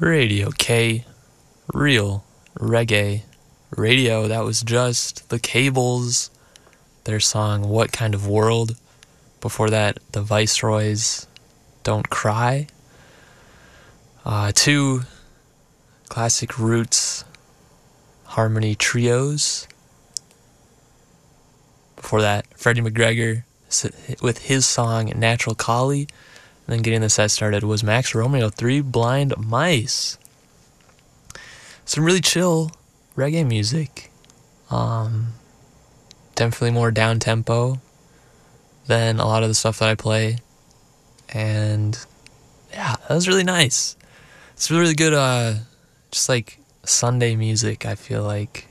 Radio K, real reggae radio. That was just the Cables, their song What Kind of World. Before that, the Viceroys, Don't Cry. Two classic Roots harmony trios. Before that, Freddie McGregor with his song Natural Collie. And then getting the set started was Max Romeo, Three Blind Mice. Some really chill reggae music. Definitely more down-tempo than a lot of the stuff that I play. And yeah, that was really nice. It's really good, just like Sunday music, I feel like.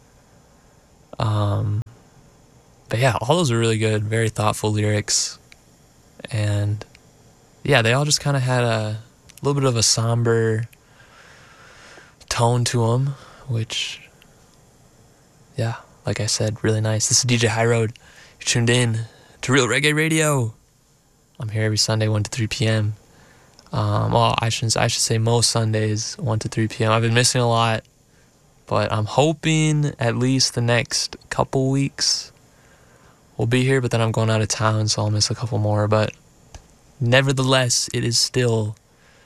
But yeah, all those are really good, very thoughtful lyrics. And yeah, they all just kind of had a little bit of a somber tone to them, which, yeah, like I said, really nice. This is DJ High Road. You're tuned in to Real Reggae Radio. I'm here every Sunday, 1 to 3 p.m. Well, I should say most Sundays, 1 to 3 p.m. I've been missing a lot, but I'm hoping at least the next couple weeks we'll be here, but then I'm going out of town, so I'll miss a couple more. But nevertheless, it is still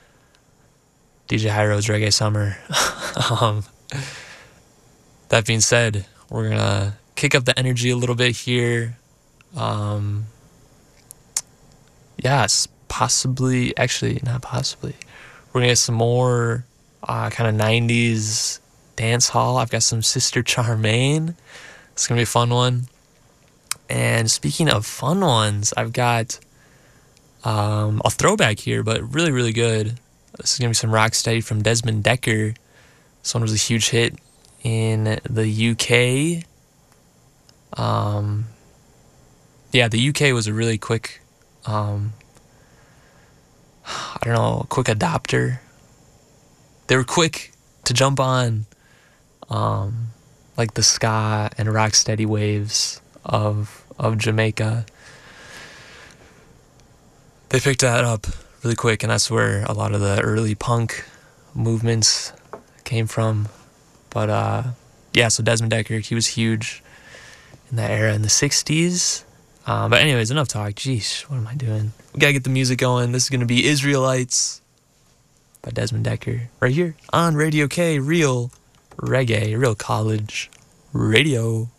DJ High Road's Reggae Summer. That being said, we're going to kick up the energy a little bit here. Yes, possibly, actually, not possibly. We're going to get some more kind of 90s dance hall. I've got some Sister Charmaine. It's going to be a fun one. And speaking of fun ones, I've got a throwback here, but really, really good. This is going to be some Rocksteady from Desmond Dekker. This one was a huge hit in the UK. Yeah, the UK was a really quick, quick adopter. They were quick to jump on, like the ska and rocksteady waves of Jamaica. They picked that up really quick, and that's where a lot of the early punk movements came from. But yeah, so Desmond Dekker, he was huge in that era in the 60s. But anyways, enough talk. Jeez, what am I doing? We gotta get the music going. This is gonna be Israelites by Desmond Dekker right here on Radio K, Real Reggae, Real College Radio.